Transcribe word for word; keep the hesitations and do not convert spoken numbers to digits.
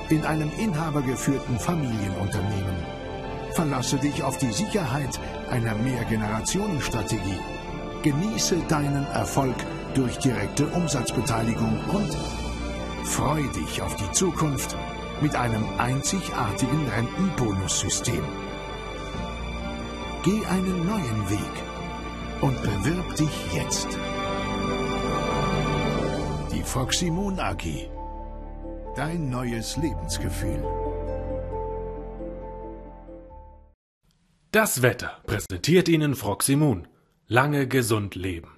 in einem inhabergeführten Familienunternehmen. Verlasse dich auf die Sicherheit einer Mehrgenerationenstrategie. Genieße deinen Erfolg durch direkte Umsatzbeteiligung und freu dich auf die Zukunft mit einem einzigartigen Rentenbonussystem. Geh einen neuen Weg und bewirb dich jetzt. Die Froximon A G. Dein neues Lebensgefühl. Das Wetter präsentiert Ihnen Froximon. Lange gesund leben.